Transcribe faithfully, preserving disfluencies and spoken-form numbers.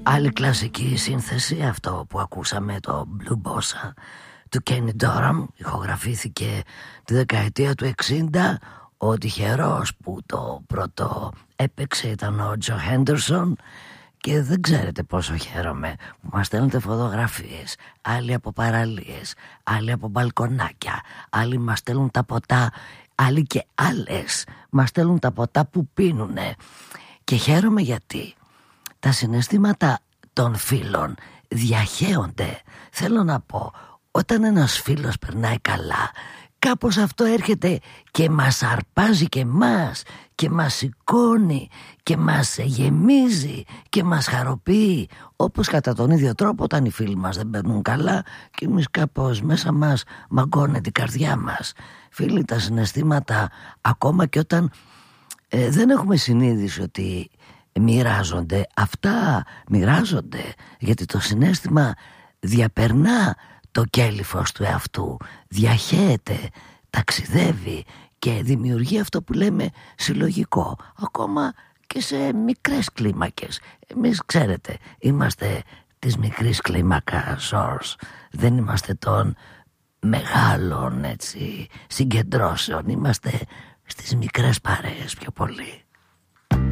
Άλλη κλασική σύνθεση, αυτό που ακούσαμε, το Blue Bossa του Kenny Dorham, ηχογραφήθηκε τη δεκαετία του εξήντα. Ο τυχερός που το πρώτο έπαιξε ήταν ο Τζο Χέντερσον. Και δεν ξέρετε πόσο χαίρομαι που μας στέλνετε φωτογραφίες, άλλοι από παραλίες, άλλοι από μπαλκονάκια, άλλοι μας στέλνουν τα ποτά, άλλοι και άλλες μας στέλνουν τα ποτά που πίνουνε. Και χαίρομαι γιατί τα συναισθήματα των φίλων διαχέονται. Θέλω να πω, όταν ένας φίλος περνάει καλά, κάπως αυτό έρχεται και μας αρπάζει και μας και μας σηκώνει και μας γεμίζει και μας χαροποιεί. Όπως κατά τον ίδιο τρόπο όταν οι φίλοι μας δεν περνούν καλά και εμείς κάπως μέσα μας μαγκώνε την καρδιά μας. Φίλοι, τα συναισθήματα ακόμα και όταν ε, δεν έχουμε συνείδηση ότι μοιράζονται, αυτά μοιράζονται, γιατί το συναίσθημα διαπερνά το κέλυφος του εαυτού, διαχέεται, ταξιδεύει και δημιουργεί αυτό που λέμε συλλογικό, ακόμα και σε μικρές κλίμακες. Εμείς, ξέρετε, είμαστε της μικρής κλίμακας source, δεν είμαστε των μεγάλων έτσι συγκεντρώσεων, είμαστε στις μικρές παρέες πιο πολύ.